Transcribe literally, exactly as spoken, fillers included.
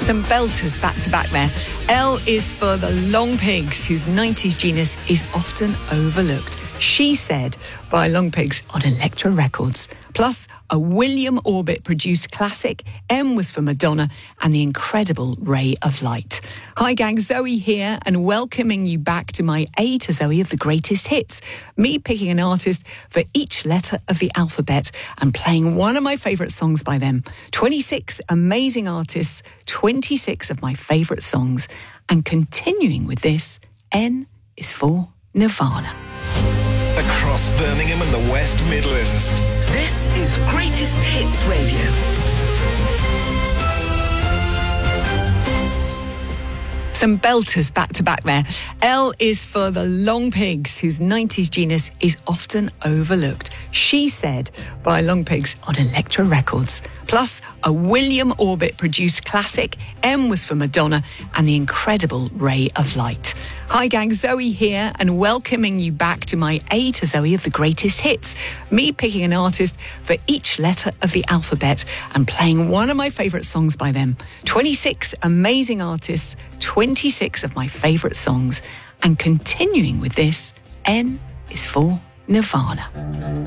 Some belters back to back there. L is for the Long Pigs, whose nineties genius is often overlooked. She Said by Long Pigs on Elektra Records. Plus, a William Orbit-produced classic. M was for Madonna and the incredible Ray of Light. Hi gang, Zoe here and welcoming you back to my A to Zoe of the greatest hits. Me picking an artist for each letter of the alphabet and playing one of my favourite songs by them. twenty-six amazing artists, twenty-six of my favourite songs. And continuing with this, N is for Nirvana. Across Birmingham and the West Midlands. This is Greatest Hits Radio. Some belters back to back there. L is for the Long Pigs, whose nineties genius is often overlooked. She Said by Long Pigs on Elektra Records. Plus, a William Orbit-produced classic. M was for Madonna and the incredible Ray of Light. Hi gang, Zoe here and welcoming you back to my A to Zoe of the greatest hits. Me picking an artist for each letter of the alphabet and playing one of my favourite songs by them. twenty-six amazing artists, twenty-six of my favourite songs. And continuing with this, N is for Nirvana.